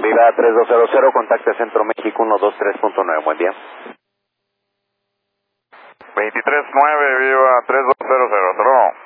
Viva 3200, contacte Centro México 123.9, buen día. 239, Viva 3200, hasta luego.